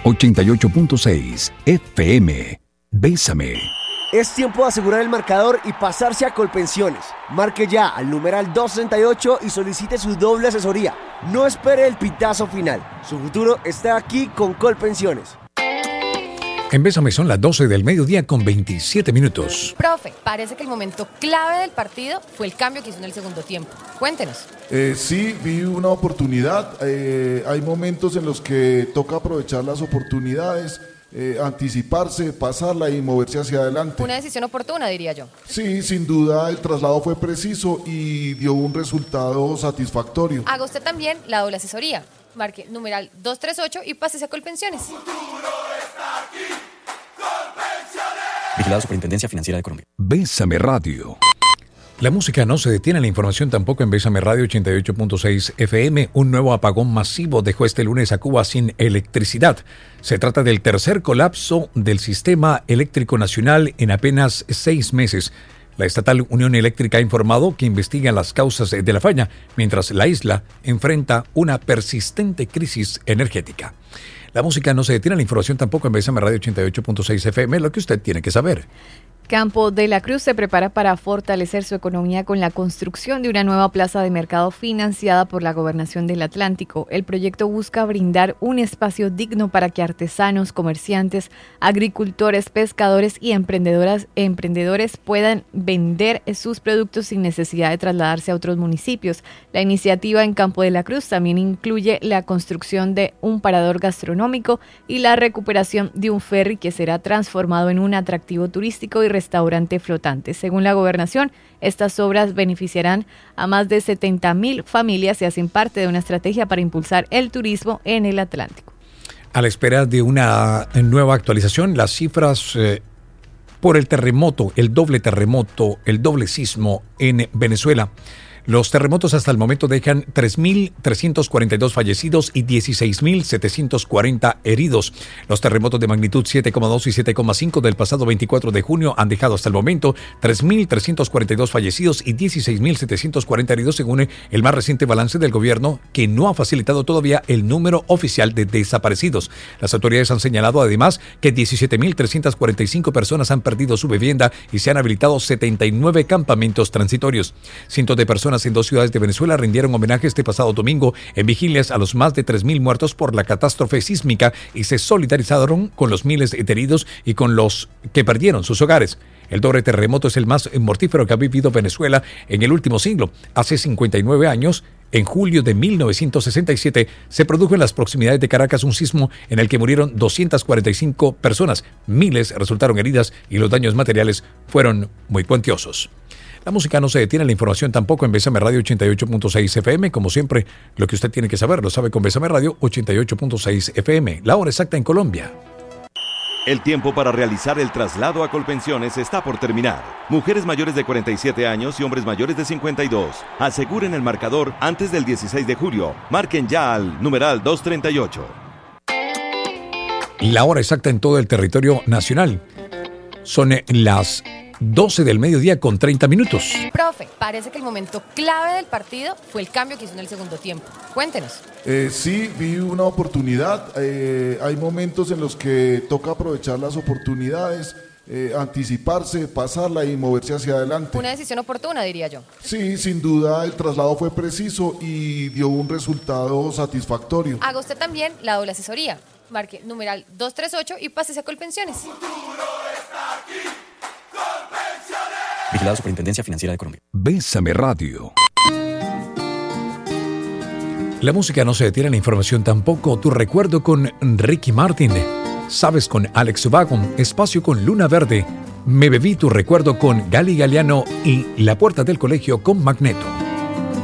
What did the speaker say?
88.6 FM. Bésame. Es tiempo de asegurar el marcador y pasarse a Colpensiones. Marque ya al numeral 238 y solicite su doble asesoría. No espere el pitazo final. Su futuro está aquí con Colpensiones. En Bésame son las 12 del mediodía con 27 minutos. Profe, parece que el momento clave del partido fue el cambio que hizo en el segundo tiempo. Cuéntenos. Sí, vi una oportunidad. Hay momentos en los que toca aprovechar las oportunidades, anticiparse, pasarla y moverse hacia adelante. Una decisión oportuna, diría yo. Sí, sin duda el traslado fue preciso y dio un resultado satisfactorio. Haga usted también la doble asesoría. Marque numeral 238 y pásese a Colpensiones. Vigilado Superintendencia Financiera de Colombia. Bésame Radio. La música no se detiene, la información tampoco en Bésame Radio 88.6 FM. Un nuevo apagón masivo dejó este lunes a Cuba sin electricidad. Se trata del tercer colapso del sistema eléctrico nacional en apenas 6 meses. La estatal Unión Eléctrica ha informado que investiga las causas de la falla, mientras la isla enfrenta una persistente crisis energética. La música no se detiene, la información tampoco en Bésame Radio 88.6 FM, lo que usted tiene que saber. Campo de la Cruz se prepara para fortalecer su economía con la construcción de una nueva plaza de mercado financiada por la Gobernación del Atlántico. El proyecto busca brindar un espacio digno para que artesanos, comerciantes, agricultores, pescadores y emprendedores puedan vender sus productos sin necesidad de trasladarse a otros municipios. La iniciativa en Campo de la Cruz también incluye la construcción de un parador gastronómico y la recuperación de un ferry que será transformado en un atractivo turístico y restaurante flotante. Según la gobernación, estas obras beneficiarán a más de 70,000 familias y hacen parte de una estrategia para impulsar el turismo en el Atlántico. A la espera de una nueva actualización, las cifras por el terremoto, el doble sismo en Venezuela. Los terremotos hasta el momento dejan 3.342 fallecidos y 16.740 heridos. Los terremotos de magnitud 7,2 y 7,5 del pasado 24 de junio han dejado hasta el momento 3.342 fallecidos y 16.740 heridos, según el más reciente balance del gobierno, que no ha facilitado todavía el número oficial de desaparecidos. Las autoridades han señalado además que 17.345 personas han perdido su vivienda y se han habilitado 79 campamentos transitorios. Cientos de personas en 2 ciudades de Venezuela rindieron homenaje este pasado domingo en vigilias a los más de 3.000 muertos por la catástrofe sísmica y se solidarizaron con los miles de heridos y con los que perdieron sus hogares. El doble terremoto es el más mortífero que ha vivido Venezuela en el último siglo. Hace 59 años, en julio de 1967, se produjo en las proximidades de Caracas un sismo en el que murieron 245 personas. Miles resultaron heridas y los daños materiales fueron muy cuantiosos. La música no se detiene, la información tampoco en Bésame Radio 88.6 FM. Como siempre, lo que usted tiene que saber lo sabe con Bésame Radio 88.6 FM. La hora exacta en Colombia. El tiempo para realizar el traslado a Colpensiones está por terminar. Mujeres mayores de 47 años y hombres mayores de 52. Aseguren el marcador antes del 16 de julio. Marquen ya al numeral 238. La hora exacta en todo el territorio nacional. Son las 12 del mediodía con 30 minutos. Profe, parece que el momento clave del partido fue el cambio que hizo en el segundo tiempo. Cuéntenos. Sí, vi una oportunidad. Hay momentos en los que toca aprovechar las oportunidades, anticiparse, pasarla y moverse hacia adelante. Una decisión oportuna, diría yo. Sí, sin duda el traslado fue preciso y dio un resultado satisfactorio. Haga usted también la doble asesoría. Marque numeral 238 y pásese a Colpensiones. Vigilado Superintendencia Financiera de Colombia. Bésame Radio. La música no se detiene, la información tampoco. Tu recuerdo con Ricky Martin. Sabes con Alex Ubago. Espacio con Luna Verde. Me bebí tu recuerdo con Gali Galeano y La Puerta del Colegio con Magneto.